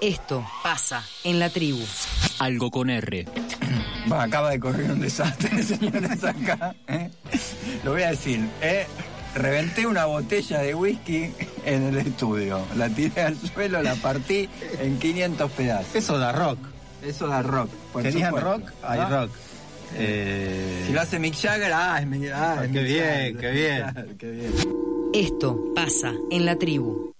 Esto pasa en la tribu. Algo con R. Acaba de correr un desastre, señores, acá. Lo voy a decir. Reventé una botella de whisky en el estudio. La tiré al suelo, la partí en 500 pedazos. Eso da rock. Eso da rock. ¿Querían rock? Hay rock. Si lo hace Mick Jagger, qué bien, qué bien. Claro, qué bien. Esto pasa en la tribu.